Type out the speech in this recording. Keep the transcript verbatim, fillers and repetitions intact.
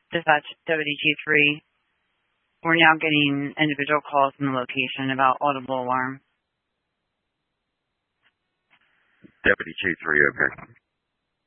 Dispatch Deputy G three. We're now getting individual calls from the location about audible alarm. Deputy G three, okay.